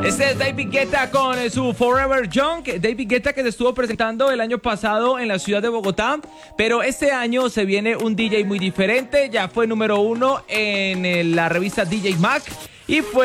Este es David Guetta con su Forever Young. David Guetta que se estuvo presentando el año pasado en la ciudad de Bogotá, pero este año se viene un DJ muy diferente. Ya fue número 1 en la revista DJ Mag y fue